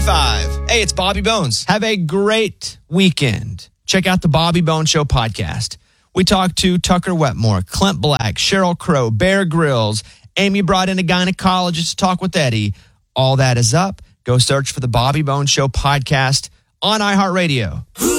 95. Hey, it's Bobby Bones. Have a great weekend. Check out the Bobby Bones Show podcast. We talked to Tucker Wetmore, Clint Black, Sheryl Crow, Bear Grylls. Amy brought in a gynecologist to talk with Eddie. All that is up. Go search for the Bobby Bones Show podcast on iHeartRadio.